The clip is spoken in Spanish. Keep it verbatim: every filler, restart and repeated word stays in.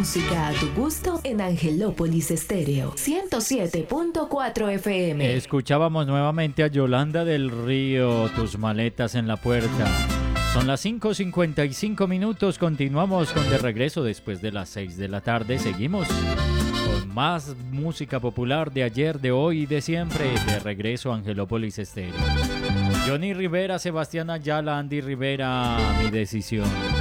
música a tu gusto en Angelópolis Estéreo, ciento siete punto cuatro F M. Escuchábamos nuevamente a Yolanda del Río, Tus maletas en la puerta. Son las cinco cincuenta y cinco minutos, continuamos con De Regreso después de las seis de la tarde. Seguimos con más música popular de ayer, de hoy y de siempre. De regreso a Angelópolis Estéreo. Johnny Rivera, Sebastián Ayala, Andy Rivera, Mi Decisión.